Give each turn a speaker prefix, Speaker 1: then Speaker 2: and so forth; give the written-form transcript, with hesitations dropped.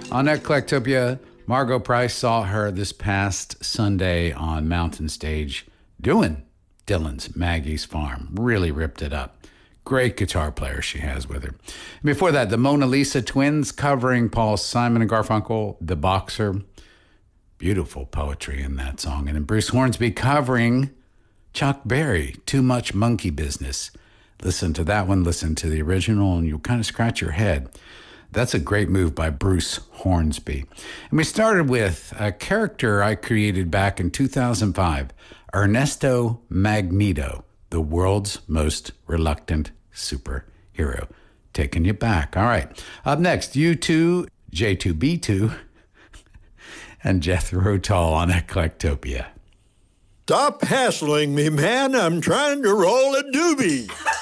Speaker 1: On Eclectopia, Margot Price saw her this past Sunday on Mountain Stage doing Dylan's Maggie's Farm. Really ripped it up. Great guitar player she has with her. Before that, the Mona Lisa Twins covering Paul Simon and Garfunkel, The Boxer. Beautiful poetry in that song. And then Bruce Hornsby covering Chuck Berry, Too Much Monkey Business. Listen to that one, listen to the original, and you'll kind of scratch your head. That's a great move by Bruce Hornsby. And we started with a character I created back in 2005, Ernesto Magneto, the world's most reluctant superhero. Taking you back. All right. Up next, U2, J2B2, and Jethro Tull on Eclectopia.
Speaker 2: Stop hassling me, man. I'm trying to roll a doobie.